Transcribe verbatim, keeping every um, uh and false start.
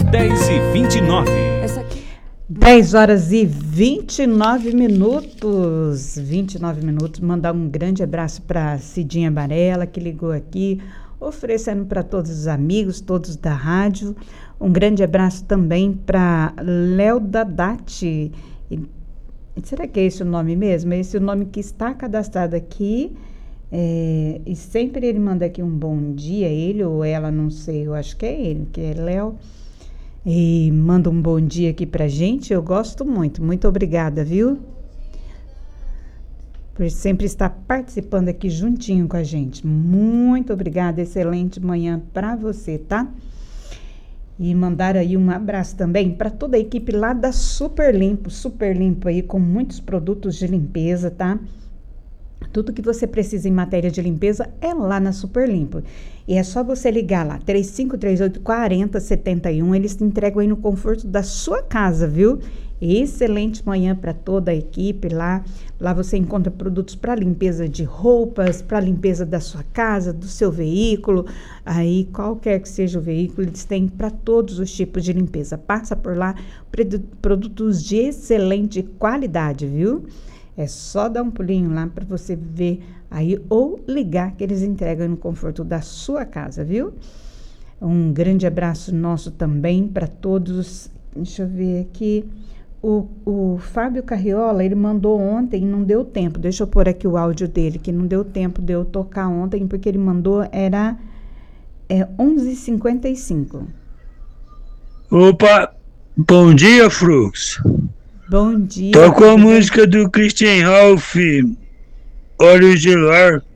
dez e vinte e nove. Essa aqui. dez horas e vinte e nove minutos. vinte e nove minutos. Mandar um grande abraço para Cidinha Varela, que ligou aqui, oferecendo para todos os amigos, todos da rádio. Um grande abraço também para Léo Dadati. Será que é esse o nome mesmo? É esse o nome que está cadastrado aqui. É, e sempre ele manda aqui um bom dia, ele ou ela, não sei, eu acho que é ele, que é Léo. E manda um bom dia aqui pra gente, eu gosto muito, muito obrigada, viu? Por sempre estar participando aqui juntinho com a gente. Muito obrigada, excelente manhã pra você, tá? E mandar aí um abraço também para toda a equipe lá da Super Limpo, Super Limpo aí com muitos produtos de limpeza, tá? Tudo que você precisa em matéria de limpeza é lá na Super Limpo. E é só você ligar lá, três cinco três oito, quatro zero sete um, eles te entregam aí no conforto da sua casa, viu? Excelente manhã para toda a equipe lá. Lá você encontra produtos para limpeza de roupas, para limpeza da sua casa, do seu veículo. Aí, qualquer que seja o veículo, eles têm para todos os tipos de limpeza. Passa por lá, produtos de excelente qualidade, viu? É só dar um pulinho lá para você ver aí ou ligar que eles entregam no conforto da sua casa, viu? Um grande abraço nosso também para todos. Deixa eu ver aqui. O, o Fábio Carriola, ele mandou ontem e não deu tempo. Deixa eu pôr aqui o áudio dele, que não deu tempo de eu tocar ontem, porque ele mandou, era é, onze e cinquenta e cinco. Opa, bom dia, Frux. Bom dia. Toca a música do Christian Ralph, Olhos de Lar.